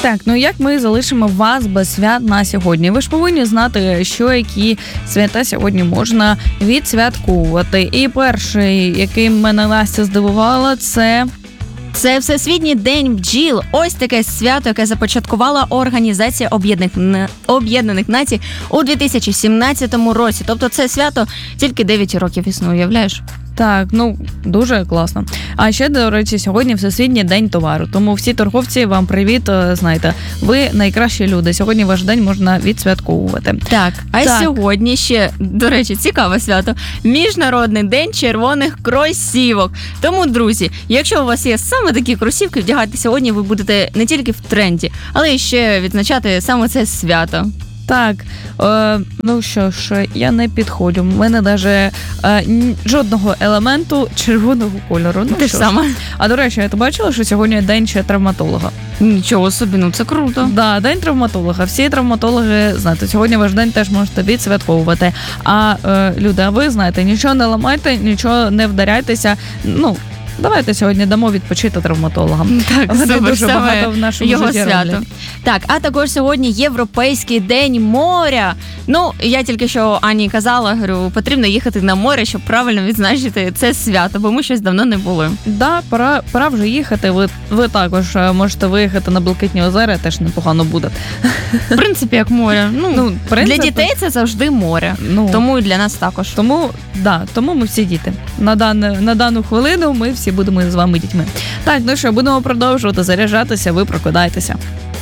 Так, ну як ми залишимо вас без свят на сьогодні? Ви ж повинні знати, що які свята сьогодні можна відсвяткувати. І перший, який мене Настя здивувала, це Всесвітній день бджіл. Ось таке свято, яке започаткувала Організація Об'єднаних Націй у 2017 році. Тобто це свято тільки 9 років існує, уявляєш? Так, ну, дуже класно. А ще, до речі, сьогодні Всесвітній день товару. Тому всі торговці, вам привіт, знаєте, ви найкращі люди. Сьогодні ваш день можна відсвятковувати. Так, сьогодні ще, до речі, цікаве свято. Міжнародний день червоних кросівок. Тому, друзі, якщо у вас є саме такі кросівки, вдягати сьогодні ви будете не тільки в тренді, але і ще відзначати саме це свято. Так, ну що ж, я не підходжу. У мене навіть жодного елементу червоного кольору. Ну, те ж саме. А до речі, ти бачила, що сьогодні день ще травматолога? Нічого собі, ну це круто. Да, день травматолога. Всі травматологи, знаєте, сьогодні ваш день теж можете відсвятковувати. А люди, а ви знаєте, нічого не ламайте, нічого не вдаряйтеся. Ну, давайте сьогодні дамо відпочити травматологам. Так, вони дуже багато в нашому його житті свято. роблять. Так, а також сьогодні Європейський день моря. Ну, я тільки що Ані казала, говорю, потрібно їхати на море, щоб правильно відзначити це свято, бо ми щось давно не були. Да, пора вже їхати. Ви також можете виїхати на Блакитні озера, теж непогано буде. В принципі, як море. Ну, принципі, для дітей це завжди море. Ну, тому і для нас також. Тому ми всі діти. На дану хвилину ми всі будемо з вами дітьми. Так, ну що, будемо продовжувати заряджатися, ви прокидайтеся.